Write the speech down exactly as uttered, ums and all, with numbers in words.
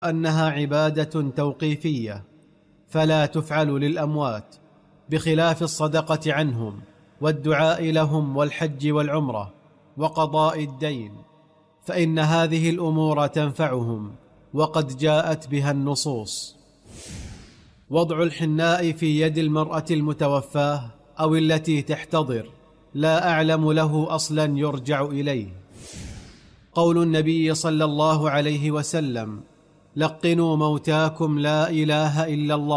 أنها عبادة توقيفية فلا تفعل للأموات، بخلاف الصدقة عنهم والدعاء لهم والحج والعمرة وقضاء الدين، فإن هذه الأمور تنفعهم وقد جاءت بها النصوص. وضع الحناء في يد المرأة المتوفاة أو التي تحتضر لا أعلم له أصلا يرجع إليه. قول النبي صلى الله عليه وسلم: لقنوا موتاكم لا إله إلا الله.